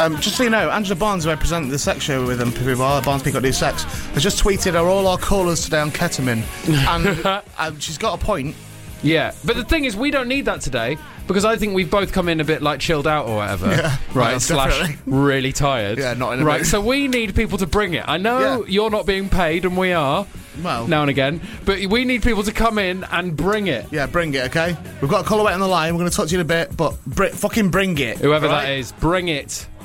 Just so you know, Angela Barnes, who I presented the sex show with and Barnes Peacock Do Sex, has just tweeted, "Are all our callers today on ketamine?" And she's got a point. Yeah, but the thing is, we don't need that today because I think we've both come in a bit like chilled out or whatever, right? Definitely. Really tired. Yeah, not in a right. mood. So we need people to bring it. I know you're not being paid, and we are. Well, now and again, but we need people to come in and bring it. Yeah, bring it, okay? We've got a caller waiting on the line. We're going to talk to you in a bit, but fucking bring it. Whoever that is, bring it.